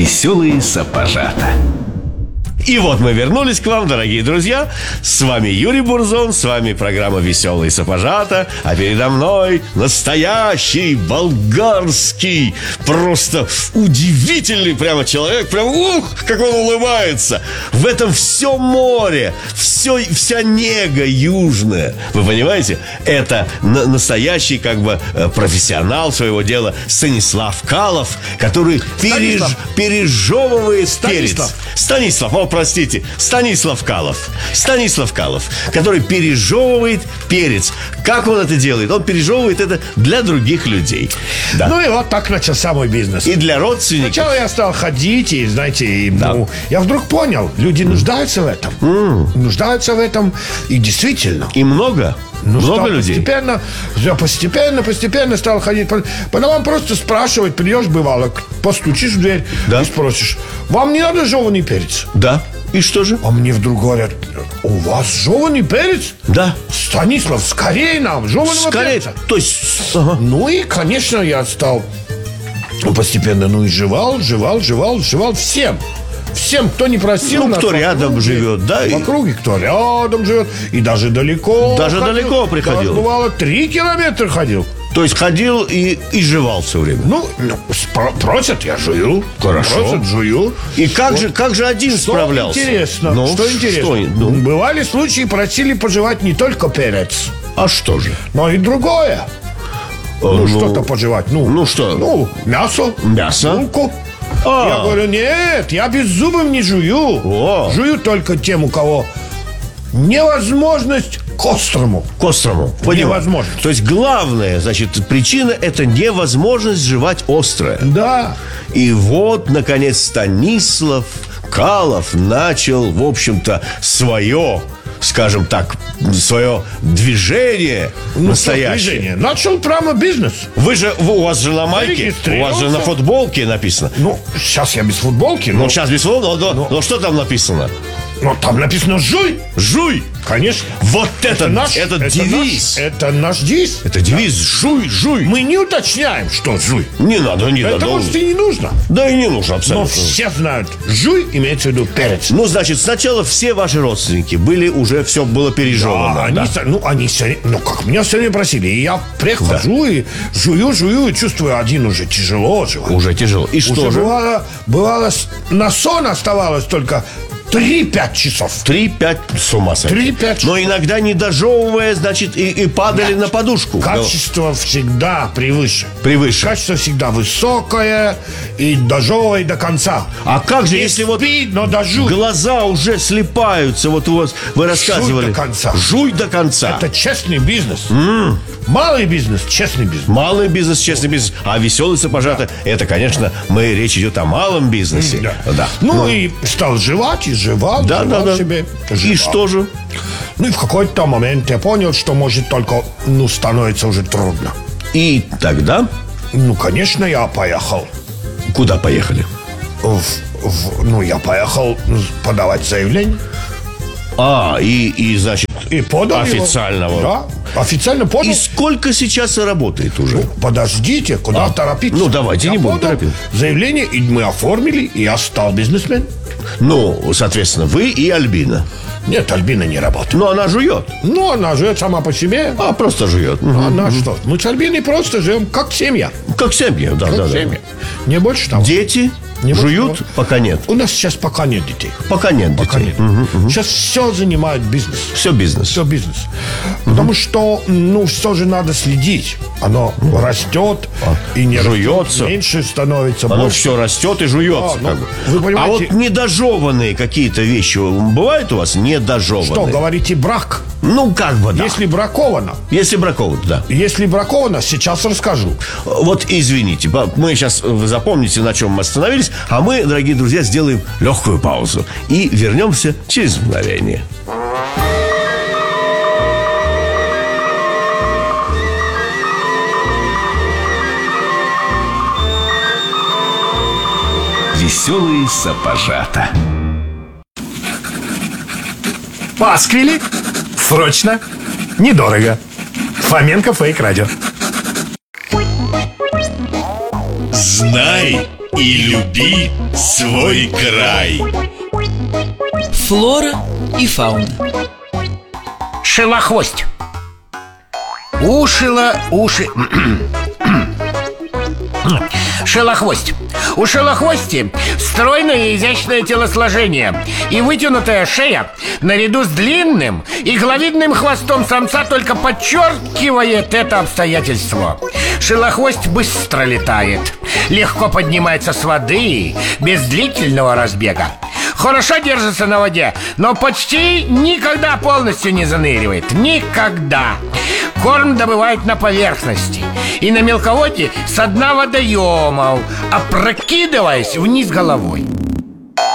Веселые сапожата. И вот мы вернулись к вам, дорогие друзья. С вами Юрий Бурзон, с вами программа «Веселые сапожата». А передо мной настоящий болгарский, просто удивительный прямо человек. Прям, как он улыбается. В этом все море, вся нега южная. Вы понимаете? Это настоящий профессионал своего дела Станислав Калов, который пережевывает перец. Станислав Калов, который пережевывает перец. Как он это делает? Он пережевывает это для других людей. Да. Ну и вот так начался мой бизнес. И для родственников. Сначала я стал ходить, и, знаете, я вдруг понял, люди нуждаются в этом. Нуждаются в этом, и действительно. И много? Много людей? Постепенно стал ходить. По домам просто спрашивать, придешь, бывало, постучишь в дверь и спросишь: вам не надо жеваный перец? Да. И что же? А мне вдруг говорят: у вас жеваный перец? Да. Станислав, скорее нам жеваного перца. То есть... Ну и, конечно, я стал постепенно, жевал всем, кто не просил. Ну, кто рядом живет, да? В округе, кто рядом живет. И даже далеко. Далеко приходил. Бывало, 3 километра ходил. То есть ходил и жевал все время. Просят, я жую. Хорошо. Просят, жую. И как же один справлялся? Интересно. Что интересно? Бывали случаи, просили пожевать не только перец. А что же? Но и другое. Что-то пожевать. Что? Мясо. Булку. Я говорю: нет, я беззубым не жую. Жую только тем, у кого невозможность к острому. Невозможно. То есть главная, причина – это невозможность жевать острое. Да. И вот, наконец, Станислав Калов начал, в общем-то, свое движение настоящее. Начал прямо бизнес. У вас же на майке, у вас же на футболке написано. Сейчас я без футболки. Сейчас без футболки, но что там написано? Там написано «Жуй». Жуй. Конечно. Вот это девиз. Это наш девиз. Это девиз «Жуй». Мы не уточняем, что «жуй». Не надо. Это, может, и не нужно. Да и не нужно абсолютно. Но все знают, «жуй» имеется в виду перец. Сначала все ваши родственники все было пережевано. Они как меня все время просили. И я прихожу и жую, и чувствую, один уже тяжело жевать. Уже тяжело. И что же? Бывало, на сон оставалось только 3-5 часов. 3-5, с ума сойти. 3-5. Но иногда не дожевывая, и падали на подушку. Качество всегда превыше. Качество всегда высокое, и дожевывай до конца. А как же, если но дожуй. Глаза уже слипаются, вы рассказывали. Жуй до конца. Это честный бизнес. Малый бизнес, честный бизнес. Малый бизнес, честный бизнес. А веселые сапожата, это, конечно, речь идет о малом бизнесе. Да. И стал жевать, и жевал себе. И что же? И в какой-то момент я понял, что может только, становится уже трудно. И тогда? Конечно, я поехал. Куда поехали? Я поехал подавать заявление. И подал официально его. Да, официально подал. И сколько сейчас работает уже? Подождите, куда торопиться? Давайте не будем торопиться. Заявление, и мы оформили, и я стал бизнесмен. Соответственно, вы и Альбина. Нет, Альбина не работает. Но она жует. Она живет сама по себе. Просто жует. Она что? Мы с Альбиной просто живем как семья. Как семья, да. Семья. Не больше того. Дети жуют? Пока нет. У нас сейчас пока нет детей. Пока нет детей. Сейчас все занимает бизнес. Все бизнес. Потому что, все же надо следить. Оно растет и не жуется. Меньше становится. Оно все растет и жуется. Вы понимаете? А недожеванные какие-то вещи бывают у вас? Недожеванные. Что, говорите, брак? Да. Если браковано. Да. Если браковано, сейчас расскажу. Извините, мы сейчас, вы запомните, на чем мы остановились. А мы, дорогие друзья, сделаем легкую паузу и вернемся через мгновение. Веселые сапожата. Пасквили? Срочно, недорого. Фоменко Фейк Радио. Знай и люби свой край. Флора и фауна. Шелохвость. Шелохвость. У шелохвости стройное и изящное телосложение и вытянутая шея наряду с длинным и игловидным хвостом самца только подчеркивает это обстоятельство. Шелохвость быстро летает, легко поднимается с воды, без длительного разбега. Хорошо держится на воде, но почти никогда полностью не заныривает. Никогда. Корм добывает на поверхности и на мелководье с дна водоемов, опрокидываясь вниз головой.